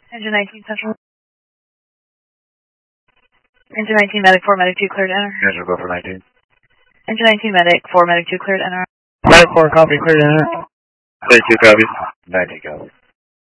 Engine 19 Central. Engine 19 Medic 4 Medic 2 cleared enter. Engine go for 19. Engine 19 Medic 4 Medic 2 cleared enter. Medic 4 copy, cleared enter. 22 copies. 19 copies.